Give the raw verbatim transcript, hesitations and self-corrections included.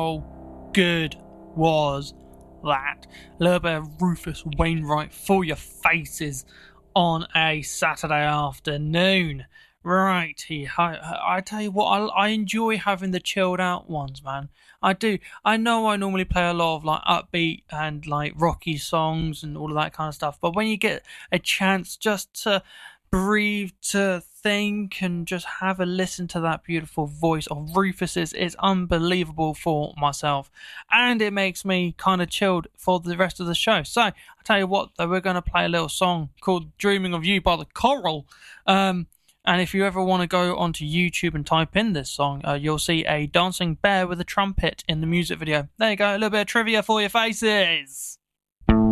how good was that? A little bit of Rufus Wainwright for your faces on a Saturday afternoon. Righty, I, I tell you what, I, I enjoy having the chilled out ones, man. I do. I know I normally play a lot of like upbeat and like rocky songs and all of that kind of stuff, but when you get a chance just to breathe, to think, and just have a listen to that beautiful voice of Rufus's, is unbelievable for myself, and it makes me kind of chilled for the rest of the show. So I tell you what, though, we're going to play a little song called "Dreaming of You" by the Coral. Um, and if you ever want to go onto YouTube and type in this song, uh, you'll see a dancing bear with a trumpet in the music video. There you go, a little bit of trivia for your faces.